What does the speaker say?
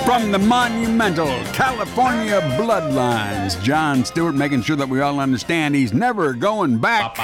From the monumental California Bloodlines, Jon Stewart making sure that we all understand he's never going back.